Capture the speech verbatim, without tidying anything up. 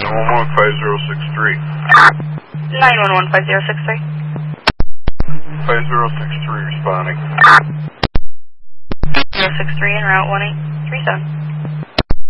one one five zero six three. nine one one five zero six three. five zero six three responding. zero six three en route one eight three seven.